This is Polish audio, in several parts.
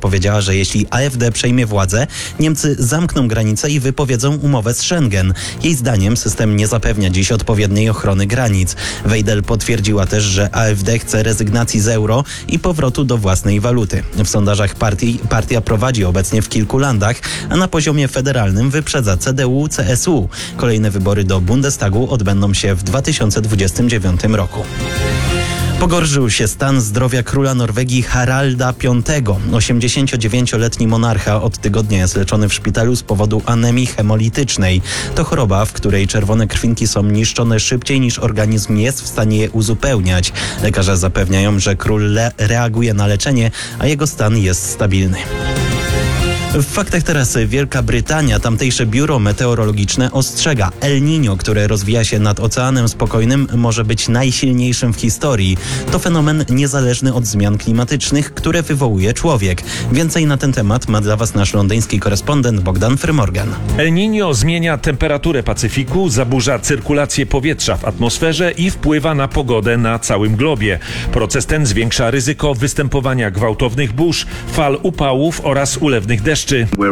powiedziała, że jeśli AfD przejmie władzę, Niemcy zamkną granice i wypowiedzą umowę z Schengen. Jej zdaniem system nie zapewnia dziś odpowiedniej ochrony granic. Wejdel potwierdziła też, że AfD chce rezygnacji z euro i powrotu do własnej waluty. W sondażach partia prowadzi obecnie w kilku landach, a na poziomie federalnym wyprzedza CDU, CSU. Kolejne wybory do Bundestagu odbędą się w 2029 roku. Pogorszył się stan zdrowia króla Norwegii Haralda V. 89-letni monarcha od tygodnia jest leczony w szpitalu z powodu anemii hemolitycznej. To choroba, w której czerwone krwinki są niszczone szybciej niż organizm jest w stanie je uzupełniać. Lekarze zapewniają, że król reaguje na leczenie, a jego stan jest stabilny. W faktach teraz Wielka Brytania. Tamtejsze biuro meteorologiczne ostrzega: El Niño, które rozwija się nad Oceanem Spokojnym, może być najsilniejszym w historii. To fenomen niezależny od zmian klimatycznych, które wywołuje człowiek. Więcej na ten temat ma dla Was nasz londyński korespondent Bogdan Frymorgan. El Niño zmienia temperaturę Pacyfiku, zaburza cyrkulację powietrza w atmosferze i wpływa na pogodę na całym globie. Proces ten zwiększa ryzyko występowania gwałtownych burz, fal upałów oraz ulewnych deszczy.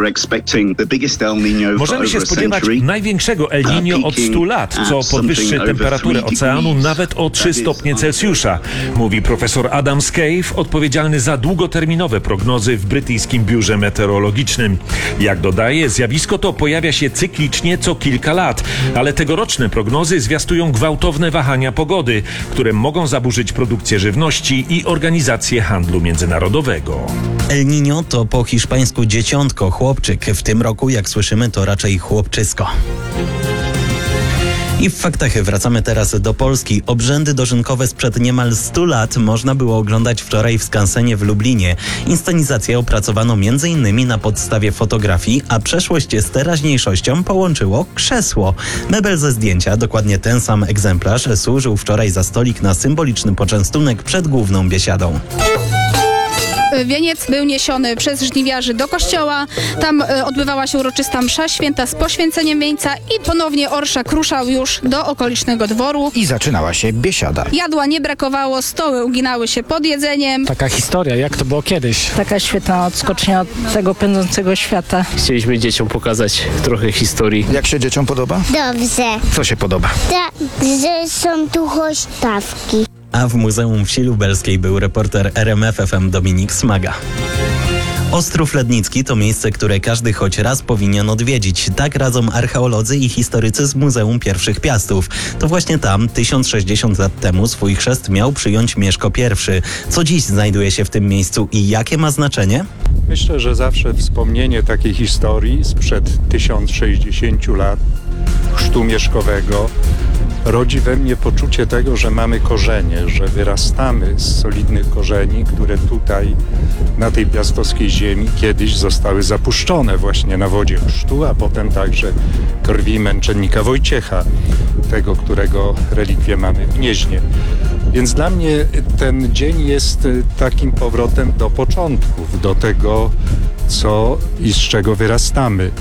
Możemy się spodziewać największego El Niño od 100 lat, co podwyższy temperaturę oceanu nawet o 3 stopnie Celsjusza, mówi profesor Adam Scaife, odpowiedzialny za długoterminowe prognozy w brytyjskim biurze meteorologicznym. Jak dodaje, zjawisko to pojawia się cyklicznie co kilka lat, ale tegoroczne prognozy zwiastują gwałtowne wahania pogody, które mogą zaburzyć produkcję żywności i organizację handlu międzynarodowego. El Niño to po hiszpańsku dzieciątko, chłopczyk. W tym roku, jak słyszymy, to raczej chłopczysko. I w faktach wracamy teraz do Polski. Obrzędy dożynkowe sprzed niemal 100 lat można było oglądać wczoraj w skansenie w Lublinie. Inscenizację opracowano m.in. na podstawie fotografii, a przeszłość z teraźniejszością połączyło krzesło. Mebel ze zdjęcia, dokładnie ten sam egzemplarz, służył wczoraj za stolik na symboliczny poczęstunek przed główną biesiadą. Wieniec był niesiony przez żniwiarzy do kościoła. Tam odbywała się uroczysta msza święta z poświęceniem wieńca i ponownie orszak ruszał już do okolicznego dworu. I zaczynała się biesiada. Jadła nie brakowało, stoły uginały się pod jedzeniem. Taka historia, jak to było kiedyś. Taka świetna odskocznia od tego pędzącego świata. Chcieliśmy dzieciom pokazać trochę historii. Jak się dzieciom podoba? Dobrze. Co się podoba? Że są tu huśtawki. A w Muzeum Wsi Lubelskiej był reporter RMF FM Dominik Smaga. Ostrów Lednicki to miejsce, które każdy choć raz powinien odwiedzić. Tak radzą archeolodzy i historycy z Muzeum Pierwszych Piastów. To właśnie tam 1060 lat temu swój chrzest miał przyjąć Mieszko I. Co dziś znajduje się w tym miejscu i jakie ma znaczenie? Myślę, że zawsze wspomnienie takiej historii sprzed 1060 lat chrztu mieszkowego rodzi we mnie poczucie tego, że mamy korzenie, że wyrastamy z solidnych korzeni, które tutaj, na tej piastowskiej ziemi, kiedyś zostały zapuszczone właśnie na wodzie chrztu, a potem także krwi męczennika Wojciecha, tego, którego relikwie mamy w Gnieźnie. Więc dla mnie ten dzień jest takim powrotem do początków, do tego, co i z czego wyrastamy.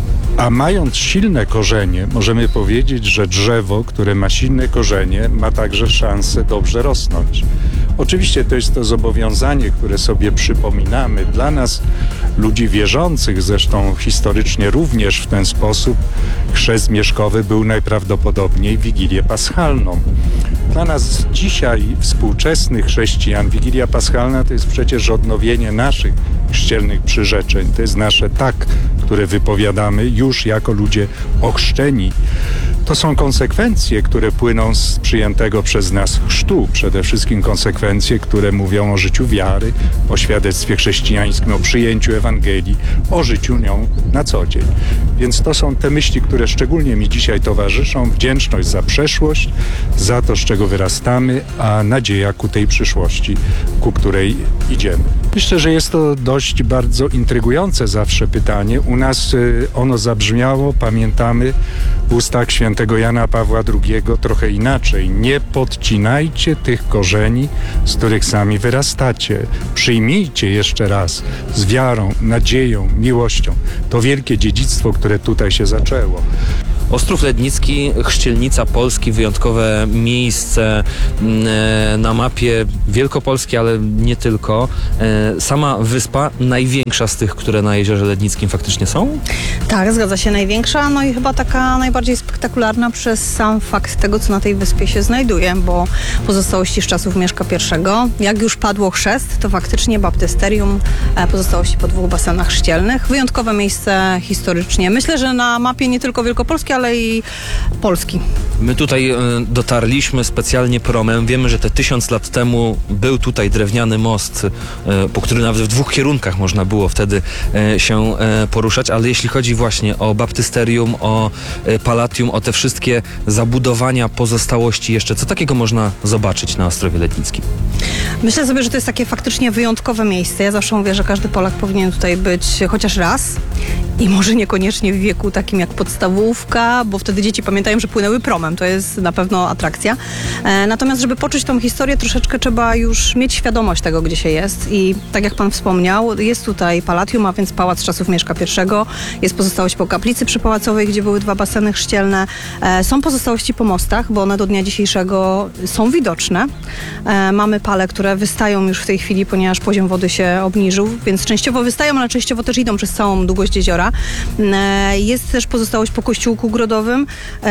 A mając silne korzenie, możemy powiedzieć, że drzewo, które ma silne korzenie, ma także szansę dobrze rosnąć. Oczywiście to jest to zobowiązanie, które sobie przypominamy. Dla nas, ludzi wierzących, zresztą historycznie również w ten sposób, chrzest mieszkowy był najprawdopodobniej Wigilię Paschalną. Dla nas dzisiaj, współczesnych chrześcijan, Wigilia Paschalna to jest przecież odnowienie naszych chrzcielnych przyrzeczeń. To jest nasze tak, które wypowiadamy już jako ludzie ochrzczeni. To są konsekwencje, które płyną z przyjętego przez nas chrztu. Przede wszystkim konsekwencje, które mówią o życiu wiary, o świadectwie chrześcijańskim, o przyjęciu Ewangelii, o życiu nią na co dzień. Więc to są te myśli, które szczególnie mi dzisiaj towarzyszą. Wdzięczność za przeszłość, za to, z czego wyrastamy, a nadzieja ku tej przyszłości, ku której idziemy. Myślę, że jest to dość bardzo intrygujące zawsze pytanie. U nas ono zabrzmiało, pamiętamy, w ustach świętego Jana Pawła II trochę inaczej. Nie podcinajcie tych korzeni, z których sami wyrastacie. Przyjmijcie jeszcze raz z wiarą, nadzieją, miłością to wielkie dziedzictwo, które tutaj się zaczęło. Ostrów Lednicki, chrzcielnica Polski, wyjątkowe miejsce na mapie Wielkopolski, ale nie tylko. Sama wyspa największa z tych, które na Jeziorze Lednickim faktycznie są? Tak, zgadza się, największa, no i chyba taka najbardziej spektakularna przez sam fakt tego, co na tej wyspie się znajduje, bo pozostałości z czasów Mieszka I. Jak już padło chrzest, to faktycznie baptysterium, pozostałości po 2 basenach chrzcielnych. Wyjątkowe miejsce historycznie. Myślę, że na mapie nie tylko Wielkopolski, ale i Polski. My tutaj dotarliśmy specjalnie promem. Wiemy, że te 1000 lat temu był tutaj drewniany most, po który nawet w 2 kierunkach można było wtedy się poruszać, ale jeśli chodzi właśnie o baptysterium, o palatium, o te wszystkie zabudowania, pozostałości jeszcze, co takiego można zobaczyć na Ostrowie Lednickim? Myślę sobie, że to jest takie faktycznie wyjątkowe miejsce. Ja zawsze mówię, że każdy Polak powinien tutaj być chociaż raz i może niekoniecznie w wieku takim jak podstawówka, bo wtedy dzieci pamiętają, że płynęły promem. To jest na pewno atrakcja. Natomiast, żeby poczuć tą historię, troszeczkę trzeba już mieć świadomość tego, gdzie się jest. I tak jak pan wspomniał, jest tutaj palatium, a więc pałac czasów Mieszka I. Jest pozostałość po kaplicy przypałacowej, gdzie były 2 baseny chrzcielne. Są pozostałości po mostach, bo one do dnia dzisiejszego są widoczne. Mamy pale, które wystają już w tej chwili, ponieważ poziom wody się obniżył, więc częściowo wystają, ale częściowo też idą przez całą długość jeziora. Jest też pozostałość po kościółku grodowym.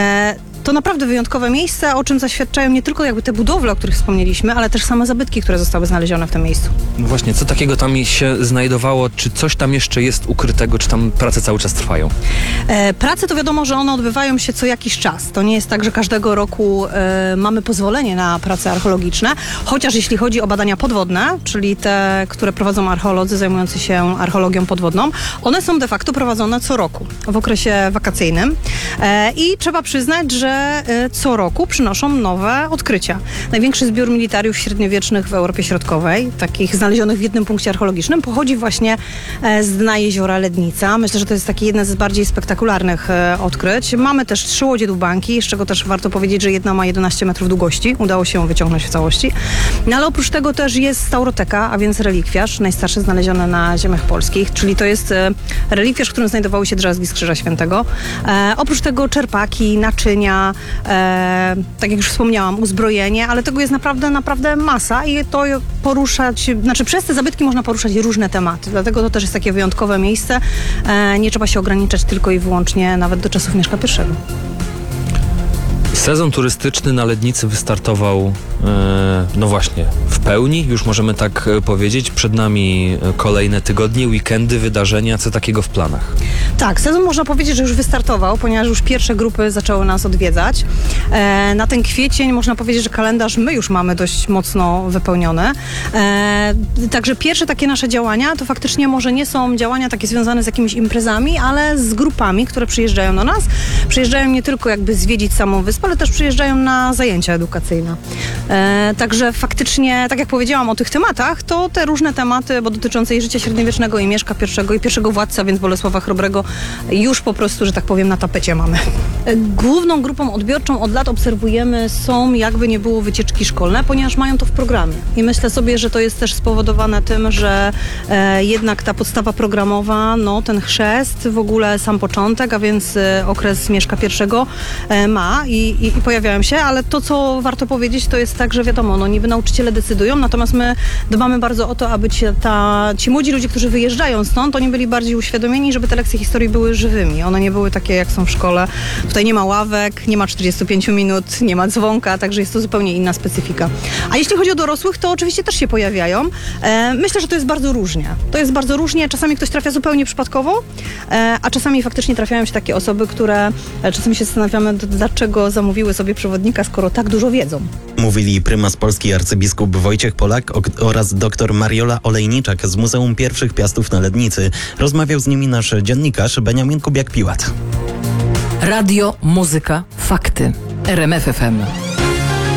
To naprawdę wyjątkowe miejsce, o czym zaświadczają nie tylko jakby te budowle, o których wspomnieliśmy, ale też same zabytki, które zostały znalezione w tym miejscu. No właśnie, co takiego tam się znajdowało? Czy coś tam jeszcze jest ukrytego? Czy tam prace cały czas trwają? Prace to wiadomo, że one odbywają się co jakiś czas. To nie jest tak, że każdego roku mamy pozwolenie na prace archeologiczne, chociaż jeśli chodzi o badania podwodne, czyli te, które prowadzą archeolodzy zajmujący się archeologią podwodną, one są de facto prowadzone co roku, w okresie wakacyjnym. I trzeba przyznać, że co roku przynoszą nowe odkrycia. Największy zbiór militariów średniowiecznych w Europie Środkowej, takich znalezionych w jednym punkcie archeologicznym, pochodzi właśnie z dna jeziora Lednica. Myślę, że to jest takie jedne z bardziej spektakularnych odkryć. Mamy też 3 łodzie dłubanki, z czego też warto powiedzieć, że jedna ma 11 metrów długości. Udało się ją wyciągnąć w całości. No ale oprócz tego też jest stauroteka, a więc relikwiarz, najstarszy znaleziony na ziemiach polskich, czyli to jest relikwiarz, w którym znajdowały się drzazgi z Krzyża Świętego. Oprócz tego czerpaki, naczynia, tak jak już wspomniałam, uzbrojenie, ale tego jest naprawdę masa i to poruszać, znaczy przez te zabytki można poruszać różne tematy, dlatego to też jest takie wyjątkowe miejsce. Nie trzeba się ograniczać tylko i wyłącznie nawet do czasów Mieszka I. Sezon turystyczny na Lednicy wystartował, no właśnie, w pełni, już możemy tak powiedzieć. Przed nami kolejne tygodnie, weekendy, wydarzenia. Co takiego w planach? Tak, sezon można powiedzieć, że już wystartował, ponieważ już pierwsze grupy zaczęły nas odwiedzać. Na ten kwiecień można powiedzieć, że kalendarz my już mamy dość mocno wypełniony. Także pierwsze takie nasze działania to faktycznie może nie są działania takie związane z jakimiś imprezami, ale z grupami, które przyjeżdżają do nas. Przyjeżdżają nie tylko jakby zwiedzić samą wyspę, ale też przyjeżdżają na zajęcia edukacyjne. Także faktycznie, tak jak powiedziałam o tych tematach, to te różne tematy, bo dotyczące i życia średniowiecznego, i Mieszka I, i pierwszego władca, więc Bolesława Chrobrego, już po prostu, że tak powiem, na tapecie mamy. Główną grupą odbiorczą od lat obserwujemy są, jakby nie było, wycieczki szkolne, ponieważ mają to w programie. I myślę sobie, że to jest też spowodowane tym, że jednak ta podstawa programowa, no ten chrzest, w ogóle sam początek, a więc okres Mieszka I ma i pojawiają się, ale to, co warto powiedzieć, to jest tak, że wiadomo, no niby nauczyciele decydują, natomiast my dbamy bardzo o to, aby ci młodzi ludzie, którzy wyjeżdżają stąd, oni byli bardziej uświadomieni, żeby te lekcje historii były żywymi. One nie były takie, jak są w szkole. Tutaj nie ma ławek, nie ma 45 minut, nie ma dzwonka, także jest to zupełnie inna specyfika. A jeśli chodzi o dorosłych, to oczywiście też się pojawiają. Myślę, że to jest bardzo różnie. To jest bardzo różnie. Czasami ktoś trafia zupełnie przypadkowo, a czasami faktycznie trafiają się takie osoby, które czasami się zastanawiamy, dlaczego zamówiły sobie przewodnika, skoro tak dużo wiedzą. Mówili prymas Polski arcybiskup Wojciech Polak oraz dr Mariola Olejniczak z Muzeum Pierwszych Piastów na Lednicy. Rozmawiał z nimi nasz dziennikarz Beniamin Kubiak-Piłat. Radio, muzyka, fakty. RMF FM.